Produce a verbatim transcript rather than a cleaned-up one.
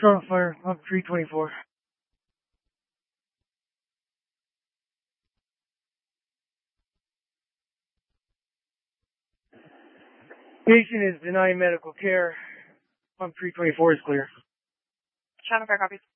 Toronto Fire, pump three twenty-four. Patient is denying medical care. Pump three twenty-four is clear. Toronto Fire copies.